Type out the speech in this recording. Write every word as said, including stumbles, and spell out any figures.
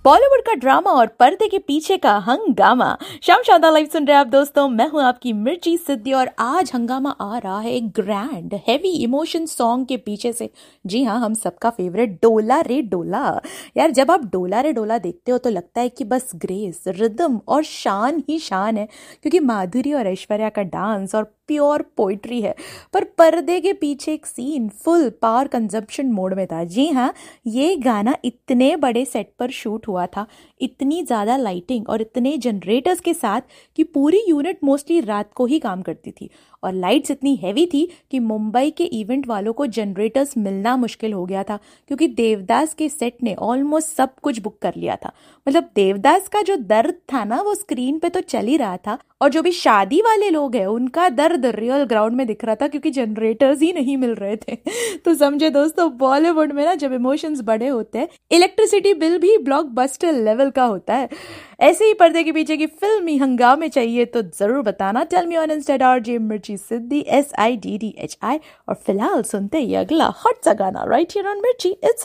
बॉलीवुड का ड्रामा और पर्दे के पीछे का हंगामा। शाम शानदार लाइव सुन रहे हैं आप दोस्तों, मैं हूं आपकी मिर्ची सिद्धि और आज हंगामा आ रहा है एक ग्रैंड हैवी इमोशन सॉन्ग के पीछे से। जी हाँ, हम सबका फेवरेट डोला रे डोला। यार, जब आप डोला रे डोला देखते हो तो लगता है कि बस ग्रेस, रिदम और शान ही शान है, क्योंकि माधुरी और ऐश्वर्या का डांस और प्योर पोइट्री है। पर पर्दे के पीछे एक scene full power consumption mode में था। जी हाँ, ये गाना इतने बड़े सेट पर शूट हुआ था, इतनी ज़्यादा लाइटिंग और इतने जनरेटर्स के साथ कि पूरी यूनिट मोस्टली रात को ही काम करती थी। और लाइट्स इतनी हैवी थी कि मुंबई के इवेंट वालों को जनरेटर्स मिलना मुश्किल हो गया था, क्योंकि देवदास के सेट ने ऑलमोस्ट सब कुछ बुक कर लिया था। मतलब देवदास का जो दर्द था ना, वो स्क्रीन पे तो चल ही रहा था, और जो भी शादी वाले लोग हैं उनका दर्द रियल ग्राउंड में दिख रहा था, क्योंकि जनरेटर्स ही नहीं मिल रहे थे। तो समझे दोस्तों, बॉलीवुड में ना जब इमोशंस बड़े होते हैं, इलेक्ट्रिसिटी बिल भी ब्लॉकबस्टर लेवल का होता है। ऐसे ही पर्दे के पीछे की फिल्मी हंगामे चाहिए तो जरूर बताना। Tell me on Insta dot J मिर्ची सिद्धि, S I D D H I. और फिलहाल सुनते ही अगला हॉट सा गाना राइट हियर ऑन मिर्ची। इट्स